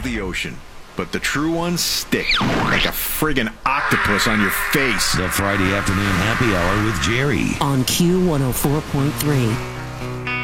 the ocean, but the true ones stick like a friggin' octopus on your face. The Friday afternoon happy hour with Jerry on Q104.3.